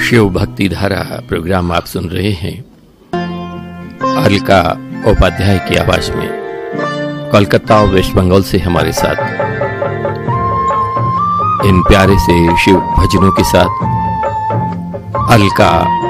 शिव भक्ति धारा प्रोग्राम आप सुन रहे हैं अलका उपाध्याय की आवाज में। कोलकाता और वेस्ट बंगाल से हमारे साथ इन प्यारे से शिव भजनों के साथ अलका